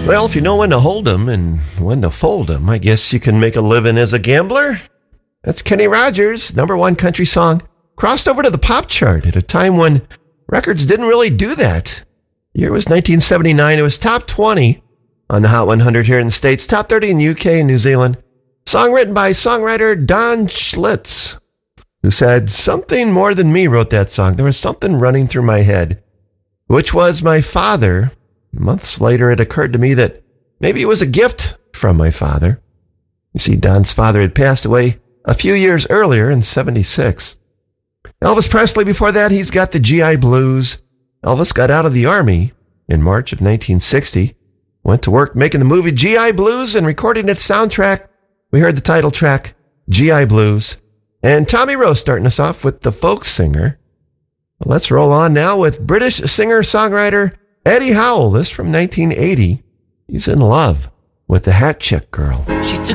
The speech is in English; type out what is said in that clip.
Well, if you know when to hold 'em and when to fold 'em, I guess you can make a living as a gambler. That's Kenny Rogers' number one country song. Crossed over to the pop chart at a time when records didn't really do that. The year was 1979. It was top 20 on the Hot 100 here in the States, top 30 in the UK and New Zealand. Song written by songwriter Don Schlitz, who said, "Something more than me wrote that song. There was something running through my head, which was my father." Months later, it occurred to me that maybe it was a gift from my father. You see, Don's father had passed away a few years earlier in 76. Elvis Presley, before that, he's got the GI Blues. Elvis got out of the Army in March of 1960, went to work making the movie GI Blues and recording its soundtrack. We heard the title track, GI Blues. And Tommy Rose starting us off with the folk singer. Well, let's roll on now with British singer-songwriter Eddie Howell. This from 1980. He's in love with the Hat Chick Girl. She took